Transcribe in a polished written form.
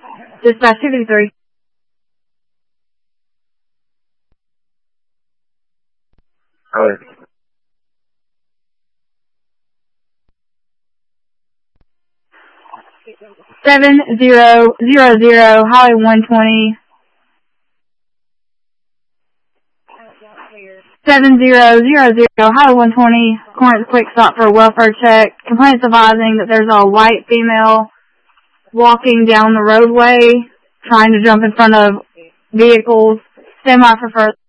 Dispatch 253. Alright. 7000 Highway 120. 7000 Highway 120. Current quick stop for a welfare check. Complaints advising that there's a white female walking down the roadway, trying to jump in front of vehicles. Stand by for further.